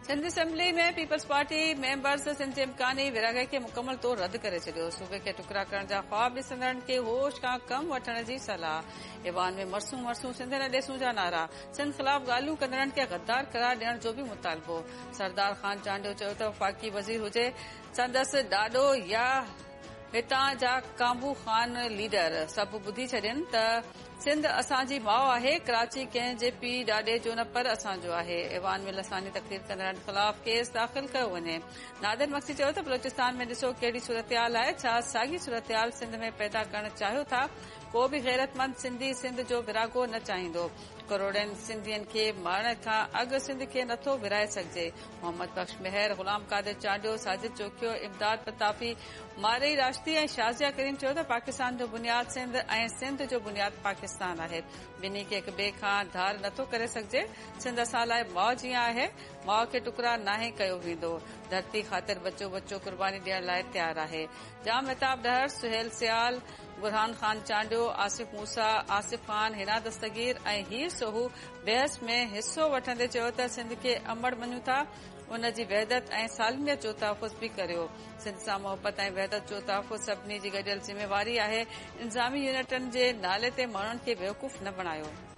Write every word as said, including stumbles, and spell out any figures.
Sindh assembly में peoples party members Sindh जे इम्कानी विरहाङे खे मुकमल तौर रद्द करे छॾियो। सूबे खे टुकड़ा करण जा ख़्वाब ॾिसंदड़नि खे होश खां कम वठण जी सलाह। ईवान में मरसूं मरसूं सिंध न ॾेसूं जा नारा। सिंध ख़िलाफ़ ॻाल्हियूं कंदड़नि खे गद्दार करार ॾियण जो बि मुतालबो। सरदार ख़ान चांडियो चयो त वफ़ाक़ी वज़ीर हुजे संदसि ॾाॾो या हितां जा कांबू ख़ान लीडर सभु ॿुधी छॾनि त सिंध असांजी माउ आहे। कराची कंहिं जे पीउ ॾाॾे जो न पर असांजो आहे। ईवान में लसानी तकरीर कंदड़नि ख़िलाफ़ केस दाख़िल कयो वञे। नादिर मक्सी चयो त बलोचिस्तान में ॾिसो कहिड़ी सूरतहाल आहे। छा साॻी सूरतहाल सिंध में पैदा करण चाहियो था? को बि गैरतमंद सिंधी सिंध जो विरागो न चाहींदो। करोड़नि सिंधियुनि खे मारण खां अॻु सिंध खे नथो विराए सघिजे। मोहम्मद बख्श मेहर, गुलाम कादिर चांडियो, साजिद चोखियो, इमदाद प्रतापी, मारई राश्दी ऐं शाज़िया करीम चयो त पाकिस्तान जो बुनियाद सिंध ऐं सिंध जो बुनियाद पाकिस्तान आहे। ॿिन्ही खे हिक ॿिए खां धार नथो करे सघिजे। सिंध असां लाइ माउ जीअं आहे। माउ खे टुकड़ा नाहे कयो वेंदो। धरती ख़ातिर बचो बचो कुर्बानी ॾियण लाइ तयार आहे। जाम मेहताब डहर, सुहेल सियाल, बुरहान खान चांडियो, आसिफ मूसा, आसिफ खान, हिना दस्तगीर ऐं हीर सोहू बहस में हिस्सो वठंदे चयो त सिंध खे अमड़ मञूं था। उन जी वहदत ऐं सालमियत जो तहफ़ुज़ बि करियो। सिंध सां मोहबत ऐं वहदत जो तहफ़ुज़ सभिनी जी गॾियल ज़िम्मेवारी आहे। इंतज़ामी यूनिटनि जे नाले ते माण्हुनि खे बेवकूफ़ न बणायो।